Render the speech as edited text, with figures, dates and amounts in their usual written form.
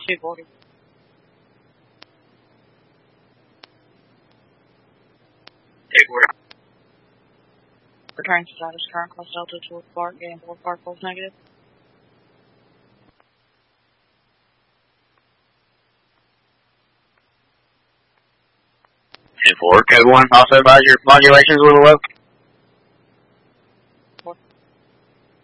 240. Returning to status current cross Delta towards Clark, getting Boulevard Park, false negative. Code 1, also advise your modulations a little low.